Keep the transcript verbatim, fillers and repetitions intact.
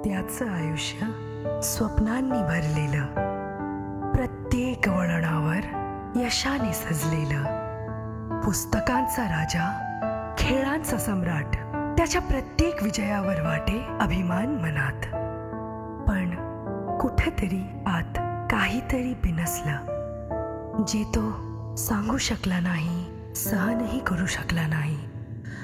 त्याचं आयुष्य स्वप्नांनी भरलेलं, प्रत्येक वळणावर यशाने सजलेलं, पुस्तकांचा राजा, खेळांचा सम्राट, त्याच्या प्रत्येक विजयावर वाटे अभिमान मनात. पण कुठेतरी आत काहीतरी बिनसलं, जे तो सांगू शकला नाही, सहनही करू शकला नाही.